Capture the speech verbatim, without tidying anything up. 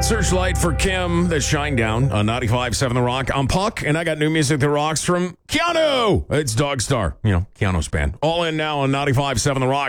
Searchlight for Kim, the Shinedown on ninety-five point seven The Rock. I'm Puck, and I got new music that rocks from Keanu. It's Dog Star, you know, Keanu's band. All in now on ninety-five point seven The Rock.